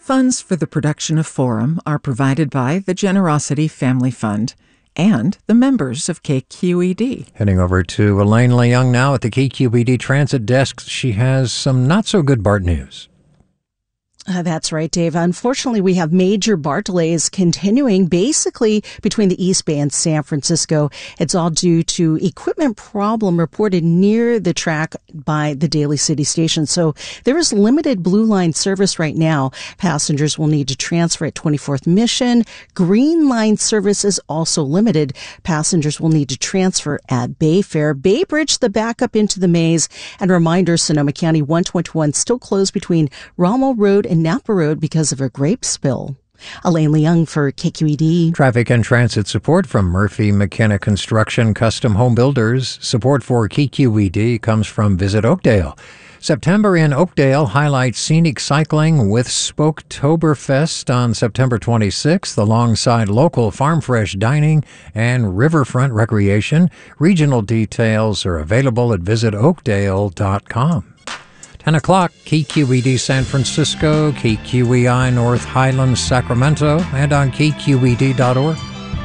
Funds for the production of Forum are provided by the Generosity Family Fund and the members of KQED. Heading over to Elaine Leung now at the KQED Transit Desk. She has some not-so-good BART news. That's right, Dave. Unfortunately, we have major BART delays continuing basically between the East Bay and San Francisco. It's all due to equipment problem reported near the track by the Daly City Station. So there is limited Blue Line service right now. Passengers will need to transfer at 24th Mission. Green Line service is also limited. Passengers will need to transfer at Bayfair. Bay Bridge, the backup into the maze. And reminder, Sonoma County 121 still closed between Rommel Road and Napa Road because of a grape spill. Elaine Leung for KQED. Traffic and transit support from Murphy McKenna Construction Custom Home Builders. Support for KQED comes from Visit Oakdale. September in Oakdale highlights scenic cycling with Spoketoberfest on September 26th alongside local farm fresh dining and riverfront recreation. Regional details are available at visitoakdale.com. 10 o'clock, KQED San Francisco, KQEI North Highlands, Sacramento, and on kqed.org.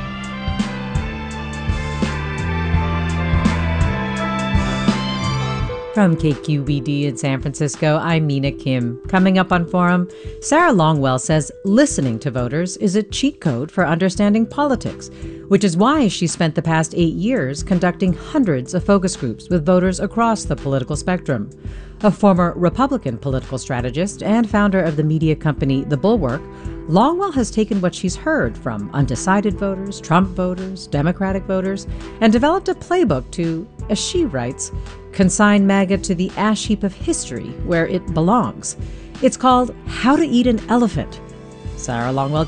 From KQED in San Francisco, I'm Mina Kim. Coming up on Forum, Sarah Longwell says listening to voters is a cheat code for understanding politics, which is why she spent the past 8 years conducting hundreds of focus groups with voters across the political spectrum. A former Republican political strategist and founder of the media company The Bulwark, Longwell has taken what she's heard from undecided voters, Trump voters, Democratic voters, and developed a playbook to, as she writes, consign MAGA to the ash heap of history where it belongs. It's called How to Eat an Elephant. Sarah Longwell